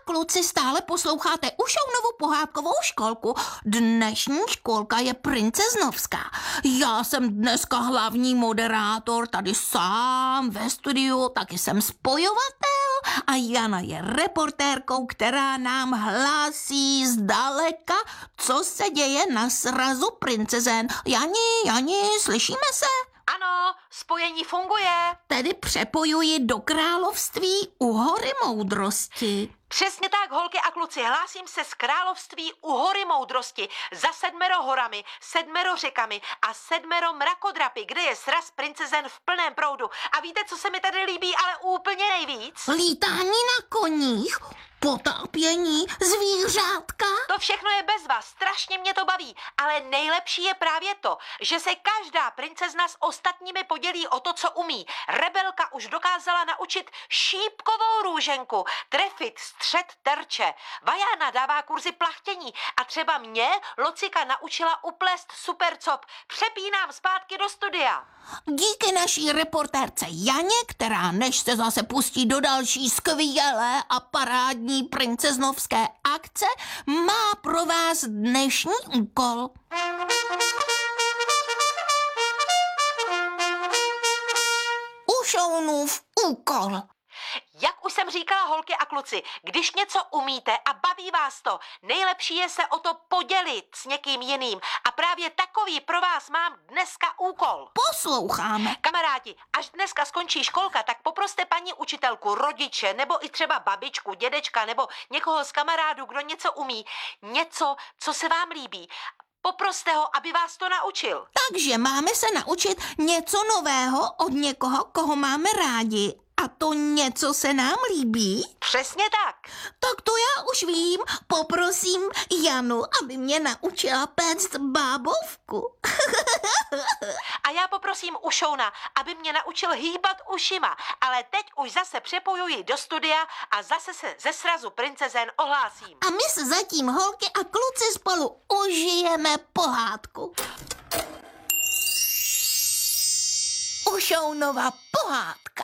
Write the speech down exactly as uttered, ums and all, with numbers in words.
kluci, stále posloucháte Ušounovu pohádkovou školku. Dnešní školka je princeznovská. Já jsem dneska hlavní moderátor, tady sám ve studiu, taky jsem spojovatel a Jana je reportérkou, která nám hlásí zdaleka, co se děje na srazu princezen. Jani, Jani, slyšíme se? Ano, spojení funguje. Tedy přepojuji do království u hory moudrosti. Přesně tak, holky a kluci, hlásím se z království u hory moudrosti za sedmero horami, sedmero řekami a sedmero mrakodrapy, kde je sraz princezen v plném proudu. A víte, co se mi tady líbí, ale úplně nejvíc? Lítání na koních, potápění, zvířátka. To všechno je bez vás, strašně mě to baví, ale nejlepší je právě to, že se každá princezna s ostatními podělí o to, co umí. Rebelka už dokázala naučit šípkovou růženku, trefit střed terče. Vajána dává kurzy plachtění a třeba mě Locika naučila uplést super cop. Přepínám zpátky do studia. Díky naší reportérce Janě, která než se zase pustí do další skvělé a parádní princeznovské akce, má pro vás dnešní úkol. Ušounův úkol. Jak už jsem říkala, holky a kluci, když něco umíte a baví vás to, nejlepší je se o to podělit s někým jiným. A právě takový pro vás mám dneska úkol. Posloucháme. Kamarádi, až dneska skončí školka, tak poproste paní učitelku, rodiče, nebo i třeba babičku, dědečka, nebo někoho z kamarádů, kdo něco umí. Něco, co se vám líbí. Poproste ho, aby vás to naučil. Takže máme se naučit něco nového od někoho, koho máme rádi. A to něco se nám líbí? Přesně tak. Tak to já už vím. Poprosím Janu, aby mě naučila péct bábovku. A já poprosím Ušouna, aby mě naučil hýbat ušima. Ale teď už zase přepojuji do studia a zase se ze srazu princezen ohlásím. A my se zatím, holky a kluci, spolu užijeme pohádku. Ušounova pohádka.